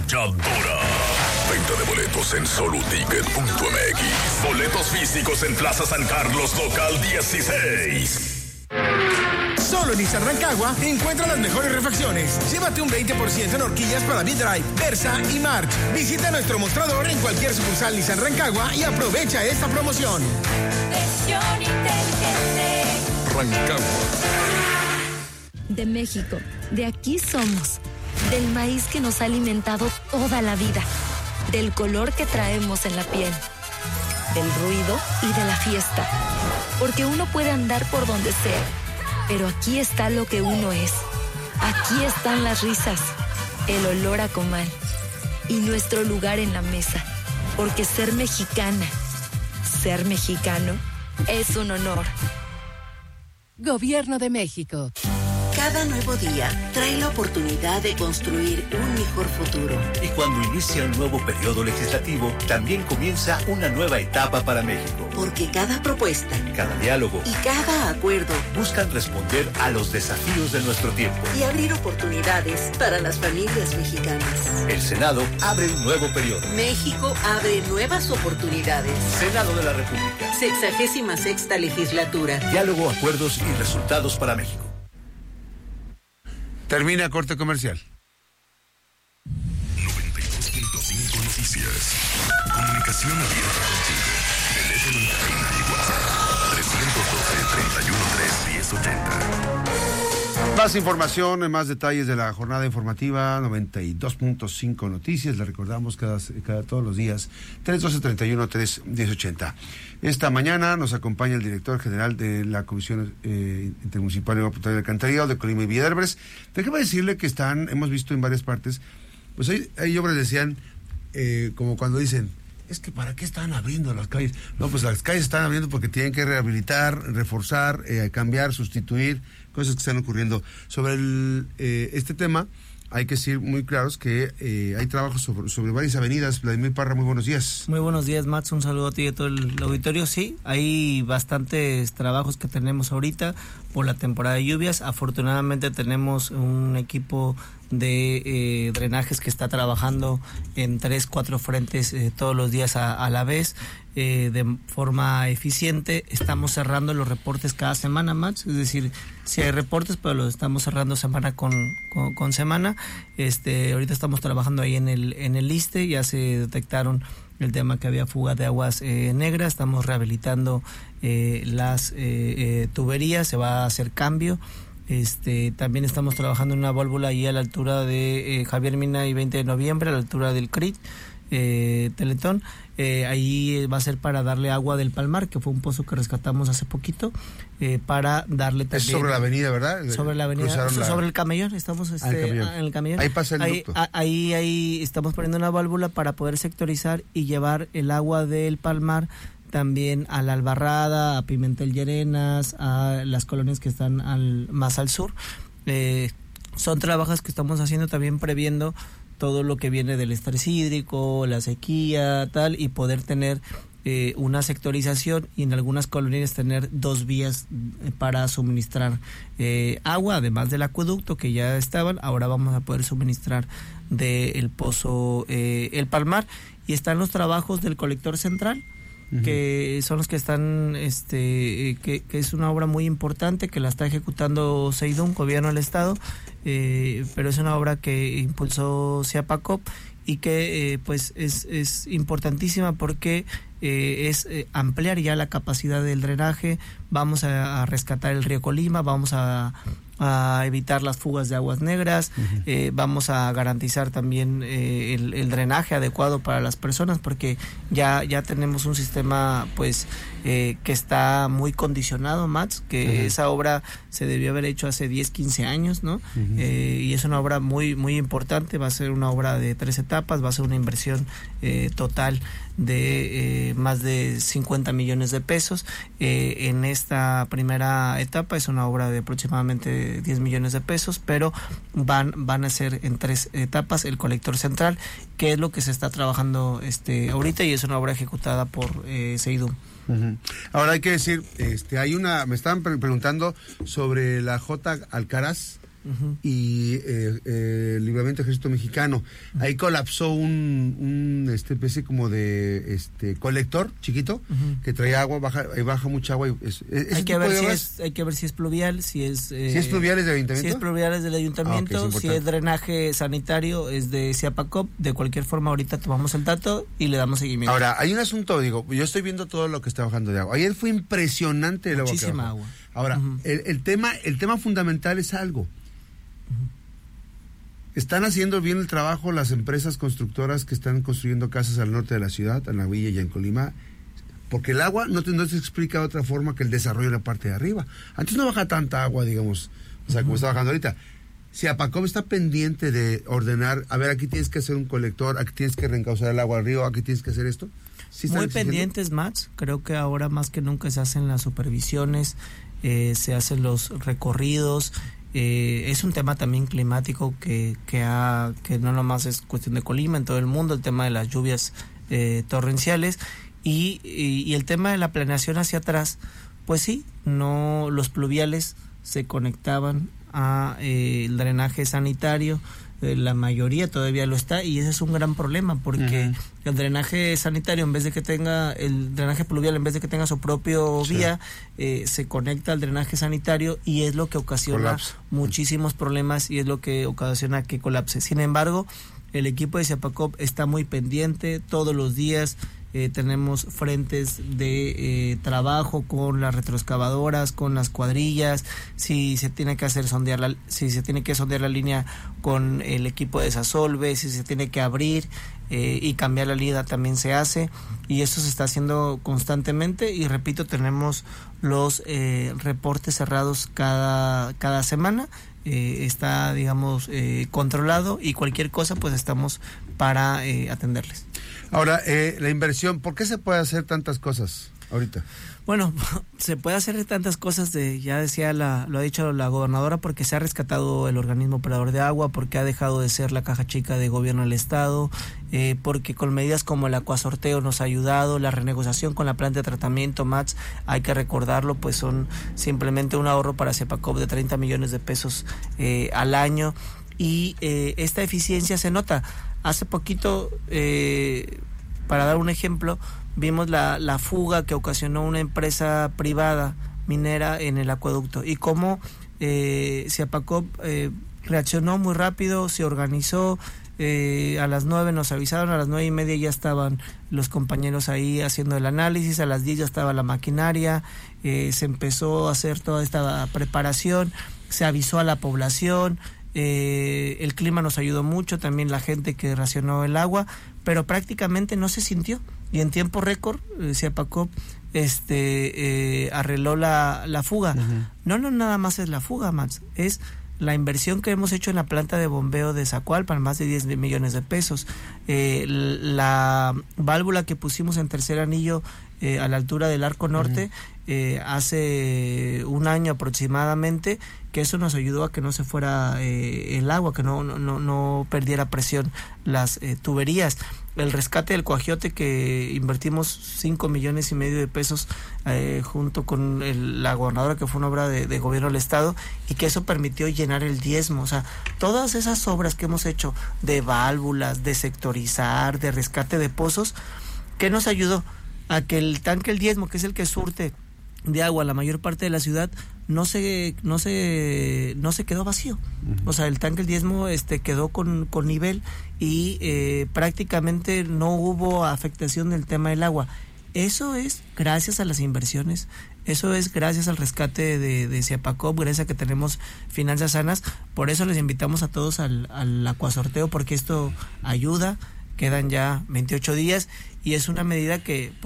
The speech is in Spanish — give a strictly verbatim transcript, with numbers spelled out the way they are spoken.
arrolladora. Venta de boletos en soluticket punto m x. Boletos físicos en Plaza San Carlos, local dieciséis. Solo en Nissan Rancagua encuentra las mejores refacciones. Llévate un veinte por ciento en horquillas para V-Drive, Versa y March. Visita nuestro mostrador en cualquier sucursal Nissan Rancagua y aprovecha esta promoción. Versión inteligente. Rancagua. De México, de aquí somos. Del maíz que nos ha alimentado toda la vida. Del color que traemos en la piel. Del ruido y de la fiesta. Porque uno puede andar por donde sea. Pero aquí está lo que uno es. Aquí están las risas, el olor a comal y nuestro lugar en la mesa. Porque ser mexicana, ser mexicano, es un honor. Gobierno de México. Cada nuevo día trae la oportunidad de construir un mejor futuro. Y cuando inicia un nuevo periodo legislativo, también comienza una nueva etapa para México. Porque cada propuesta, cada diálogo y cada acuerdo buscan responder a los desafíos de nuestro tiempo y abrir oportunidades para las familias mexicanas. El Senado abre un nuevo periodo. México abre nuevas oportunidades. Senado de la República. Sexagésima sexta legislatura. Diálogo, acuerdos y resultados para México. Termina corte comercial. noventa y dos punto cinco Noticias. Comunicación abierta contigo. Teléfono en cabina y WhatsApp. trescientos doce, treinta y uno, tres, diez ochenta. Más información, más detalles de la jornada informativa, noventa y dos punto cinco Noticias. Le recordamos cada, cada todos los días, trescientos doce, treinta y uno, tres, diez ochenta. Esta mañana nos acompaña el director general de la Comisión eh, Intermunicipal de Agua Potable y Alcantarillado de Colima y Villa de Álvarez. Déjame decirle que están, hemos visto en varias partes, pues hay, hay obras, decían, eh, como cuando dicen, es que ¿para qué están abriendo las calles? No, pues las calles están abriendo porque tienen que rehabilitar, reforzar, eh, cambiar, sustituir, cosas que están ocurriendo. Sobre el, eh, este tema, hay que decir muy claros que eh, hay trabajos sobre, sobre varias avenidas. Vladimir Parra, muy buenos días. Muy buenos días, Max, un saludo a ti y a todo el auditorio. Sí, hay bastantes trabajos que tenemos ahorita por la temporada de lluvias. Afortunadamente tenemos un equipo de eh, drenajes que está trabajando en tres, cuatro frentes eh, todos los días a, a la vez, eh, de forma eficiente. Estamos cerrando los reportes cada semana, Max, es decir, sí hay reportes, pero los estamos cerrando semana con, con, con semana. Este, ahorita estamos trabajando ahí en el, en el ISSSTE, ya se detectaron el tema que había fuga de aguas eh, negras, estamos rehabilitando eh, las eh, eh, tuberías, se va a hacer cambio. Este, también estamos trabajando en una válvula ahí a la altura de eh, Javier Mina y veinte de noviembre, a la altura del C R I T, eh, Teletón. Eh, ahí va a ser para darle agua del Palmar, que fue un pozo que rescatamos hace poquito, eh, para darle también... Es sobre la avenida, ¿verdad? Sobre la avenida, so, la... sobre el camellón, estamos este, ah, el camellón. en el camellón. Ahí pasa el ahí, ducto. A, ahí, ahí estamos poniendo una válvula para poder sectorizar y llevar el agua del Palmar también a la Albarrada, a Pimentel Llerenas, a las colonias que están al, más al sur. Eh, son trabajos que estamos haciendo también previendo todo lo que viene del estrés hídrico, la sequía, tal, y poder tener eh, una sectorización y en algunas colonias tener dos vías para suministrar eh, agua, además del acueducto que ya estaban, ahora vamos a poder suministrar del pozo eh, El Palmar, y están los trabajos del colector central, que son los que están, este, que, que es una obra muy importante que la está ejecutando Seidun, gobierno del estado, eh, pero es una obra que impulsó Ciapacop y que eh, pues es, es importantísima porque eh, es eh, ampliar ya la capacidad del drenaje. Vamos a, a rescatar el río Colima, vamos a a evitar las fugas de aguas negras, uh-huh. eh, vamos a garantizar también eh, el, el drenaje adecuado para las personas, porque ya ya tenemos un sistema pues eh, que está muy condicionado, Max, que uh-huh. esa obra se debió haber hecho hace diez, quince años, ¿no? Uh-huh. Eh, y es una obra muy muy importante, va a ser una obra de tres etapas, va a ser una inversión eh, total de eh, más de cincuenta millones de pesos. Eh, en esta primera etapa es una obra de aproximadamente diez millones de pesos, pero van van a ser en tres etapas el colector central, que es lo que se está trabajando este ahorita, y es una obra ejecutada por eh, Seidum. Uh-huh. Ahora hay que decir, este hay una, me estaban pre- preguntando sobre la J. Alcaraz, uh-huh. y eh, eh, Libramiento Ejército Mexicano. Uh-huh. Ahí colapsó un, un este especie como de este colector chiquito uh-huh. que traía agua, baja, baja mucha agua. Y es, es, hay, que ver si es, hay que ver si es pluvial, si es... Eh, si es pluvial es del ayuntamiento. Si es pluvial es del ayuntamiento, ah, okay, es si es drenaje sanitario es de Ciapacop. De cualquier forma, ahorita tomamos el dato y le damos seguimiento. Ahora, hay un asunto, digo, yo estoy viendo todo lo que está bajando de agua. Ayer fue impresionante el agua. Muchísima agua. Ahora, uh-huh. el, el tema el tema fundamental es algo. Uh-huh. ¿Están haciendo bien el trabajo las empresas constructoras que están construyendo casas al norte de la ciudad, en la villa y en Colima? Porque el agua no, te, no se explica de otra forma que el desarrollo en la parte de arriba. Antes no baja tanta agua, digamos, o sea, uh-huh. como está bajando ahorita. Ciapacop está pendiente de ordenar, a ver, aquí tienes que hacer un colector, aquí tienes que reencauzar el agua al río, aquí tienes que hacer esto. ¿Sí Muy pendientes, Max. Creo que ahora más que nunca se hacen las supervisiones, eh, se hacen los recorridos. Eh, es un tema también climático que que, ha, que no nomás es cuestión de Colima, en todo el mundo, el tema de las lluvias eh, torrenciales y, y, y el tema de la planeación hacia atrás, pues sí, no los pluviales se conectaban a eh, el drenaje sanitario. La mayoría todavía lo está y ese es un gran problema porque uh-huh. el drenaje sanitario en vez de que tenga el drenaje pluvial en vez de que tenga su propio sí. vía eh, se conecta al drenaje sanitario y es lo que ocasiona colapso. Muchísimos problemas y es lo que ocasiona que colapse. Sin embargo, el equipo de Ciapacop está muy pendiente todos los días. Eh, tenemos frentes de eh, trabajo con las retroexcavadoras, con las cuadrillas, si se tiene que hacer sondear la, si se tiene que sondear la línea con el equipo de Desasolve, si se tiene que abrir eh, y cambiar la línea también se hace y eso se está haciendo constantemente y repito, tenemos los eh, reportes cerrados cada, cada semana. Eh, está, digamos, eh, controlado y cualquier cosa, pues estamos para eh, atenderles. Ahora, eh, la inversión, ¿por qué se puede hacer tantas cosas ahorita? Bueno, se puede hacer tantas cosas, de, ya decía, la, lo ha dicho la gobernadora, porque se ha rescatado el organismo operador de agua, porque ha dejado de ser la caja chica de gobierno del estado, eh, porque con medidas como el acuasorteo nos ha ayudado, la renegociación con la planta de tratamiento, Max, hay que recordarlo, pues son simplemente un ahorro para Ciapacop de treinta millones de pesos eh, al año, y eh, esta eficiencia se nota. Hace poquito, eh, para dar un ejemplo, vimos la, la fuga que ocasionó una empresa privada minera en el acueducto y cómo eh, Ciapacop eh, reaccionó muy rápido, se organizó, eh, a las nueve nos avisaron, a las nueve y media ya estaban los compañeros ahí haciendo el análisis, a las diez ya estaba la maquinaria, eh, se empezó a hacer toda esta preparación, se avisó a la población. Eh, el clima nos ayudó mucho, también la gente que racionó el agua, pero prácticamente no se sintió y en tiempo récord eh, Ciapacop este eh, arregló la, la fuga. Uh-huh. No, no nada más es la fuga, Max, es la inversión que hemos hecho en la planta de bombeo de Zacualpan, más de diez millones de pesos, eh, la válvula que pusimos en tercer anillo eh, a la altura del Arco Norte, uh-huh. eh, hace un año aproximadamente, que eso nos ayudó a que no se fuera eh, el agua, que no, no, no perdiera presión las eh, tuberías. El rescate del Coajiote, que invertimos cinco millones y medio de pesos eh, junto con el, la gobernadora, que fue una obra de, de gobierno del estado, y que eso permitió llenar el diezmo. O sea, todas esas obras que hemos hecho de válvulas, de sectorizar, de rescate de pozos, ¿qué nos ayudó? A que el tanque El Diezmo, que es el que surte de agua la mayor parte de la ciudad, no se no se no se quedó vacío. Uh-huh. O sea, el tanque El Diezmo este quedó con, con nivel y eh, prácticamente no hubo afectación del tema del agua. Eso es gracias a las inversiones, eso es gracias al rescate de, de Ciapacop, gracias a que tenemos finanzas sanas. Por eso les invitamos a todos al, al acuasorteo, porque esto ayuda. Quedan ya veintiocho días y es una medida que pues